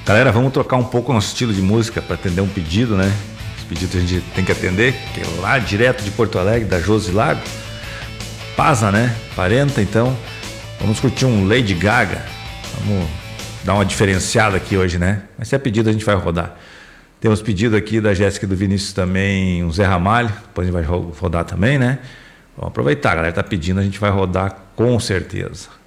Galera, vamos trocar um pouco o nosso estilo de música para atender um pedido, né? Esse pedido a gente tem que atender, que é lá direto de Porto Alegre, da Josi Lago. Pasa, né? Parenta, então. Vamos curtir um Lady Gaga. Vamos dar uma diferenciada aqui hoje, né? Mas se é pedido, a gente vai rodar. Temos pedido aqui da Jéssica e do Vinícius também, um Zé Ramalho. Depois a gente vai rodar também, né? Vamos aproveitar, a galera tá pedindo, a gente vai rodar com certeza.